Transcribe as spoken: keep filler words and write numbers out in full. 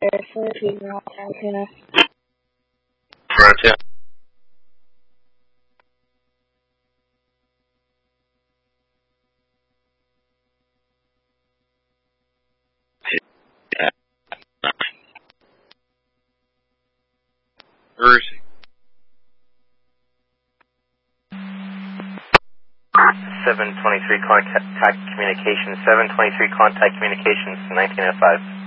Montana. Montana. Where is he? seven twenty-three contact communications, seven twenty-three contact communications, nineteen oh five.